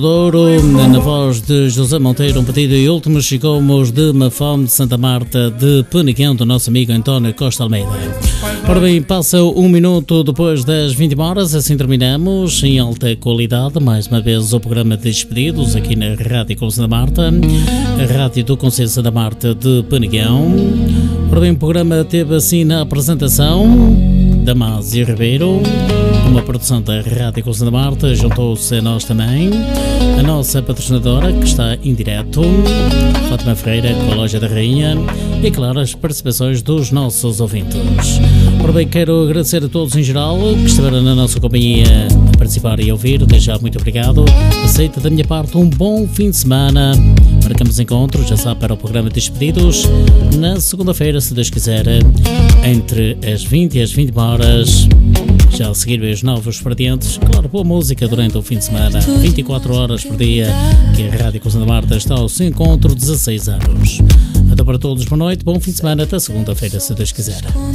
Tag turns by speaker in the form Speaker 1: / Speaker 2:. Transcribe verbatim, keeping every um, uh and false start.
Speaker 1: Douro, na voz de José Monteiro, um pedido e último, chegamos de Mafón de Santa Marta de Peniquém, do nosso amigo António Costa Almeida. Ora bem, passa um minuto depois das vinte horas, assim terminamos, em alta qualidade, mais uma vez o programa de despedidos aqui na Rádio com Santa Marta, a Rádio do Conselho de Santa Marta de Peniquém. Ora bem, o programa teve assim na apresentação Damásio Ribeiro, uma produção da Rádio com Santa Marta, juntou-se a nós também a nossa patrocinadora, que está em direto, Fátima Ferreira, com a Loja da Rainha, e claro, as participações dos nossos ouvintes. Ora bem, quero agradecer a todos em geral que estiveram na nossa companhia a participar e a ouvir, desde já muito obrigado. Aceita da minha parte um bom fim de semana. Marcamos encontros, já sabe, para o programa de Despedidos na segunda-feira, se Deus quiser, entre as vinte e as vinte horas. Já a seguir os novos expedientes, claro, boa música durante o fim de semana, vinte e quatro horas por dia, que a Rádio com Santa Marta está ao seu encontro, dezasseis anos. Até para todos, boa noite, bom fim de semana, até segunda-feira, se Deus quiser.